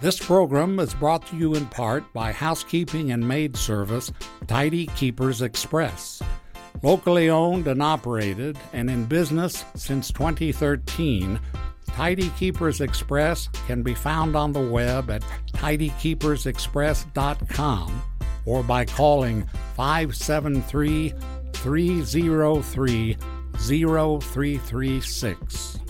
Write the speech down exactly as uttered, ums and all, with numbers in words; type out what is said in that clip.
This program is brought to you in part by housekeeping and maid service Tidy Keepers Express. Locally owned and operated and in business since twenty thirteen, Tidy Keepers Express can be found on the web at tidy keepers express dot com or by calling five seven three, three zero three, zero three three six.